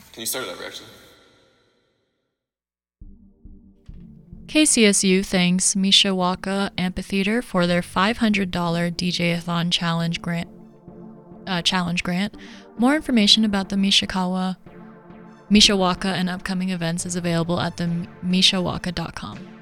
Can you start it over, actually? KCSU thanks Mishawaka Amphitheater for their $500 DJ-a-thon challenge grant. More information about the Mishawaka and upcoming events is available at the mishawaka.com.